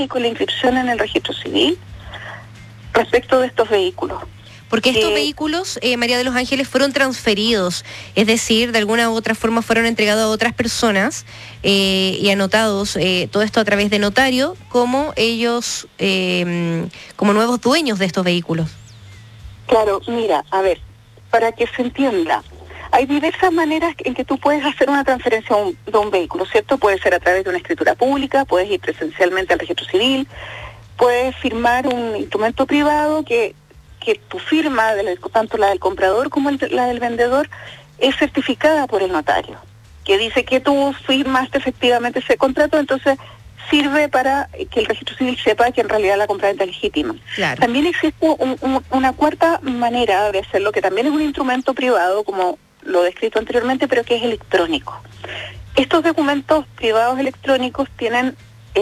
y con la inscripción en el registro civil respecto de estos vehículos. Porque estos vehículos, María de los Ángeles, fueron transferidos, es decir, de alguna u otra forma fueron entregados a otras personas y anotados, todo esto a través de notario, como ellos, como nuevos dueños de estos vehículos. Claro, mira, a ver, para que se entienda, hay diversas maneras en que tú puedes hacer una transferencia de un vehículo, ¿cierto? Puede ser a través de una escritura pública, puedes ir presencialmente al registro civil, puedes firmar un instrumento privado que tu firma, tanto la del comprador como la del vendedor, es certificada por el notario, que dice que tú firmaste efectivamente ese contrato, entonces sirve para que el registro civil sepa que en realidad la compraventa es legítima. Claro. También existe una cuarta manera de hacerlo, que también es un instrumento privado, como lo descrito anteriormente, pero que es electrónico. Estos documentos privados electrónicos tienen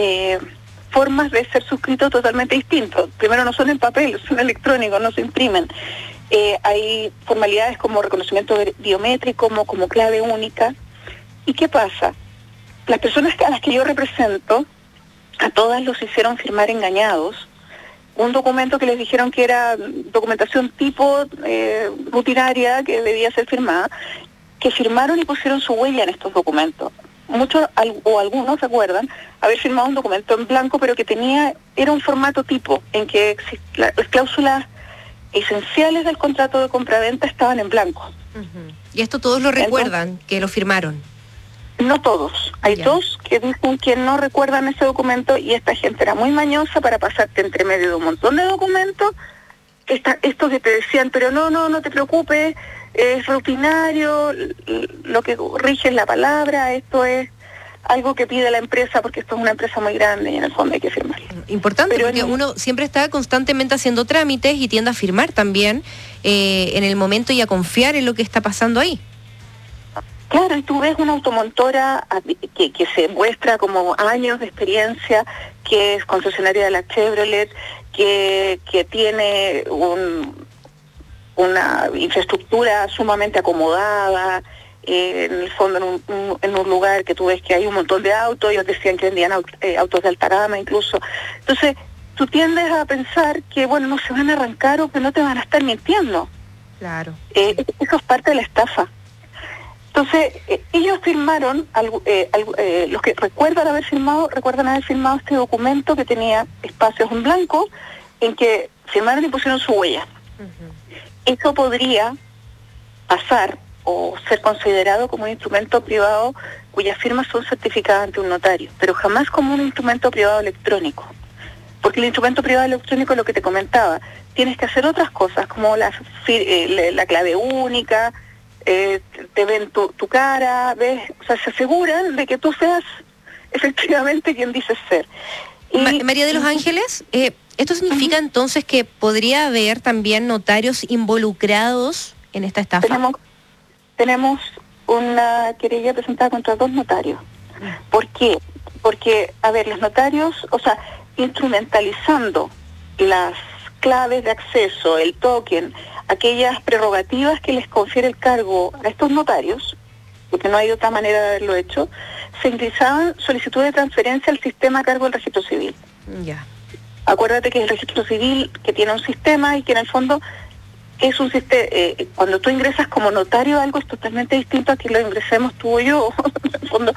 formas de ser suscritos totalmente distintos. Primero, no son en papel, son electrónicos, no se imprimen. Hay formalidades como reconocimiento biométrico, como clave única. ¿Y qué pasa? Las personas a las que yo represento, a todas los hicieron firmar engañados un documento que les dijeron que era documentación tipo rutinaria que debía ser firmada, que firmaron y pusieron su huella en estos documentos. Muchos o algunos recuerdan haber firmado un documento en blanco, pero que era un formato tipo, en que las cláusulas esenciales del contrato de compraventa estaban en blanco. Uh-huh. Y esto todos lo recuerdan. Entonces, que lo firmaron. No todos. Hay dos que dicen que no recuerdan ese documento, y esta gente era muy mañosa para pasarte entre medio de un montón de documentos. Estos que te decían, pero no te preocupes, es rutinario, lo que rige es la palabra, esto es algo que pide la empresa porque esto es una empresa muy grande y en el fondo hay que firmar. Importante, pero porque uno siempre está constantemente haciendo trámites y tiende a firmar también en el momento y a confiar en lo que está pasando ahí. Claro, y tú ves una automontora que se muestra como años de experiencia, que es concesionaria de la Chevrolet, que tiene una infraestructura sumamente acomodada, en el fondo en un lugar que tú ves que hay un montón de autos, ellos decían que vendían autos de alta gama incluso. Entonces, tú tiendes a pensar que, no se van a arrancar o que no te van a estar mintiendo. Claro. Eso es parte de la estafa. Entonces, ellos firmaron, los que recuerdan haber firmado este documento que tenía espacios en blanco en que firmaron y pusieron su huella. Uh-huh. Eso podría pasar o ser considerado como un instrumento privado cuyas firmas son certificadas ante un notario, pero jamás como un instrumento privado electrónico. Porque el instrumento privado electrónico, lo que te comentaba, tienes que hacer otras cosas, como la clave única, te ven tu cara, ves, o sea, se aseguran de que tú seas efectivamente quien dices ser. María de los Ángeles, ¿esto significa entonces que podría haber también notarios involucrados en esta estafa? Tenemos una querella presentada contra 2 notarios. ¿Por qué? Porque, los notarios, instrumentalizando las claves de acceso, el token, aquellas prerrogativas que les confiere el cargo a estos notarios, porque no hay otra manera de haberlo hecho, se ingresaban solicitudes de transferencia al sistema a cargo del registro civil. Ya. Acuérdate que el registro civil que tiene un sistema y que en el fondo es un sistema, cuando tú ingresas como notario algo es totalmente distinto a que lo ingresemos tú o yo. En el fondo,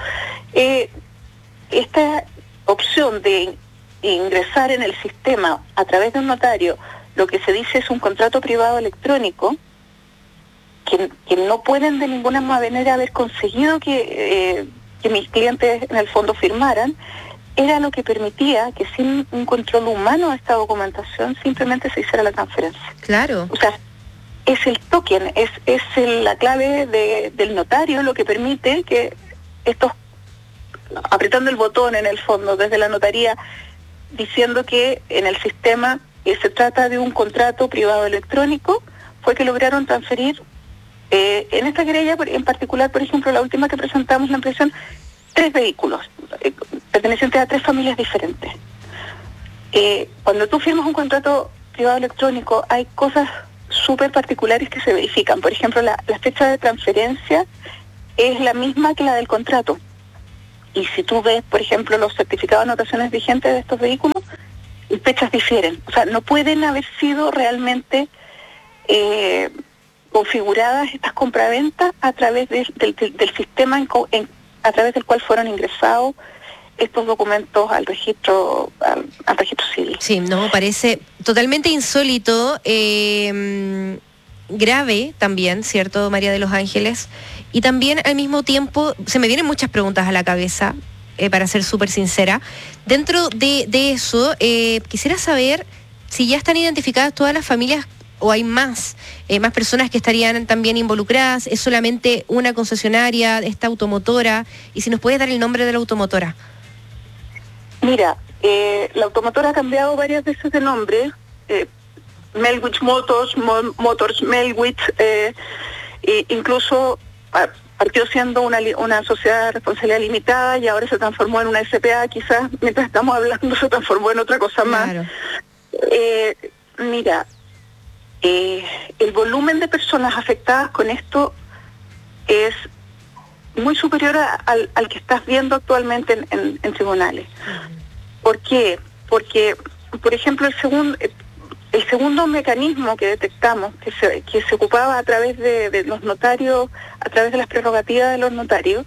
esta opción de ingresar en el sistema a través de un notario, lo que se dice es un contrato privado electrónico, que no pueden de ninguna manera haber conseguido que mis clientes en el fondo firmaran, era lo que permitía que sin un control humano de esta documentación simplemente se hiciera la transferencia. Claro. O sea, es el token, es la clave del notario lo que permite que estos, apretando el botón en el fondo desde la notaría, diciendo que en el sistema se trata de un contrato privado electrónico, fue que lograron transferir, en esta querella en particular, por ejemplo, la última que presentamos la impresión, 3 vehículos pertenecientes a 3 familias diferentes. Cuando tú firmas un contrato privado electrónico hay cosas súper particulares que se verifican. Por ejemplo, la fecha de transferencia es la misma que la del contrato. Y si tú ves, por ejemplo, los certificados de anotaciones vigentes de estos vehículos, fechas difieren. O sea, no pueden haber sido realmente configuradas estas compraventas a través del sistema a través del cual fueron ingresados estos documentos al registro civil. Sí, no, parece totalmente insólito, grave también, ¿cierto, María de los Ángeles? Y también al mismo tiempo se me vienen muchas preguntas a la cabeza, para ser súper sincera. Dentro de eso, quisiera saber si ya están identificadas todas las familias o hay más personas que estarían también involucradas. ¿Es solamente una concesionaria, esta automotora? Y si nos puedes dar el nombre de la automotora. Mira, la automotora ha cambiado varias veces de nombre. Melwich Motors, Melwich, incluso partió siendo una sociedad de responsabilidad limitada y ahora se transformó en una SPA, quizás mientras estamos hablando se transformó en otra cosa más. Claro. Mira, el volumen de personas afectadas con esto es muy superior al que estás viendo actualmente en tribunales. ¿Por qué? Porque, por ejemplo, el segundo mecanismo que detectamos, que se ocupaba a través de los notarios, a través de las prerrogativas de los notarios,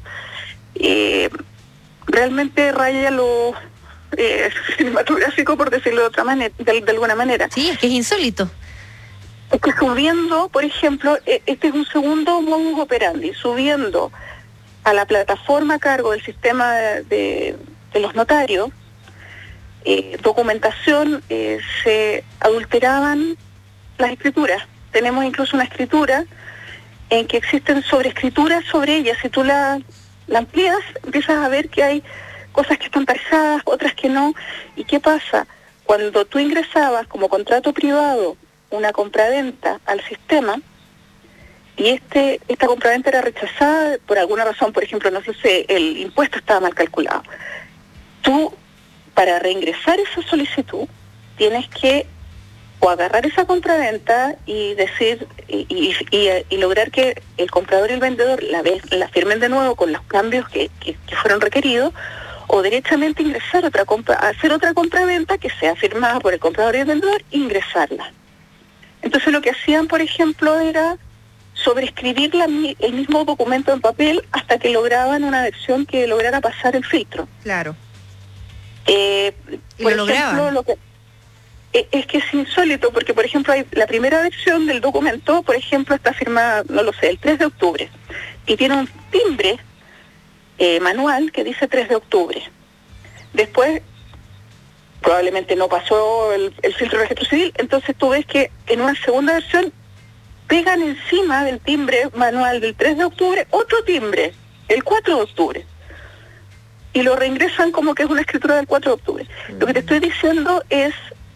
realmente raya lo cinematográfico, por decirlo de otra manera, de alguna manera. Sí, es que es insólito. Es que subiendo, por ejemplo, este es un segundo modus operandi, subiendo a la plataforma a cargo del sistema de los notarios, documentación, se adulteraban las escrituras. Tenemos incluso una escritura en que existen sobreescrituras sobre ella. Si tú la amplías, empiezas a ver que hay cosas que están tasadas, otras que no. ¿Y qué pasa? Cuando tú ingresabas como contrato privado una compraventa al sistema, y esta compraventa era rechazada por alguna razón, por ejemplo, no sé, el impuesto estaba mal calculado. Tú, para reingresar esa solicitud, tienes que o agarrar esa compraventa y decir y lograr que el comprador y el vendedor la firmen de nuevo con los cambios que fueron requeridos, o derechamente ingresar hacer otra compraventa que sea firmada por el comprador y el vendedor e ingresarla. Entonces lo que hacían, por ejemplo, era sobreescribir el mismo documento en papel hasta que lograban una versión que lograra pasar el filtro. Claro. Y lo lograban. Es que es insólito, porque por ejemplo la primera versión del documento, por ejemplo, está firmada, no lo sé, el 3 de octubre, y tiene un timbre manual que dice 3 de octubre. Después probablemente no pasó el filtro de registro civil, entonces tú ves que en una segunda versión pegan encima del timbre manual del 3 de octubre otro timbre, el 4 de octubre, y lo reingresan como que es una escritura del 4 de octubre. Lo que te estoy diciendo es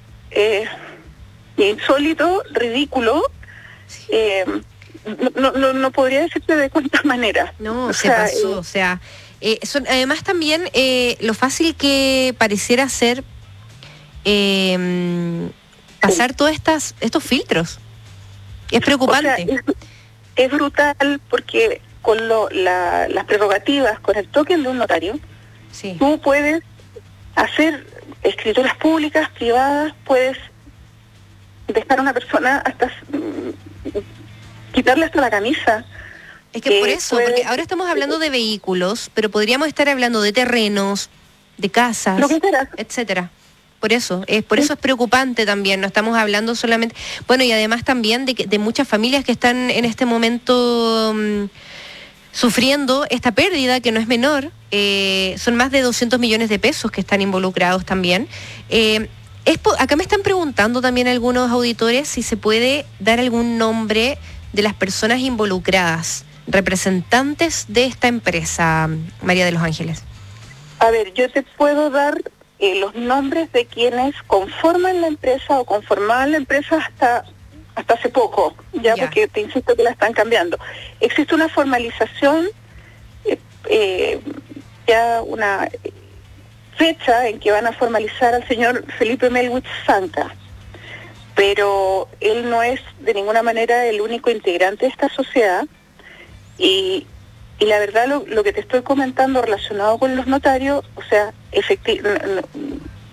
insólito, ridículo, no podría decirte de cuántas maneras. No, se pasó, además también lo fácil que pareciera ser pasar todos estos filtros. Es preocupante. O sea, es brutal porque con las prerrogativas, con el token de un notario, sí, tú puedes hacer escrituras públicas, privadas, puedes dejar a una persona hasta quitarle hasta la camisa. Es que por eso, porque ahora estamos hablando de vehículos, pero podríamos estar hablando de terrenos, de casas, lo que quieras, etcétera. Por eso es preocupante también, no estamos hablando solamente, bueno, y además también de muchas familias que están en este momento sufriendo esta pérdida que no es menor. Son más de 200 millones de pesos que están involucrados también. Acá me están preguntando también algunos auditores si se puede dar algún nombre de las personas involucradas, representantes de esta empresa, María de los Ángeles. A ver, yo te puedo dar los nombres de quienes conforman la empresa o conformaban la empresa hasta hace poco, ya porque te insisto que la están cambiando. Existe una formalización, ya una fecha en que van a formalizar al señor Felipe Melwich Zanca, pero él no es de ninguna manera el único integrante de esta sociedad, y la verdad lo que te estoy comentando relacionado con los notarios, o sea,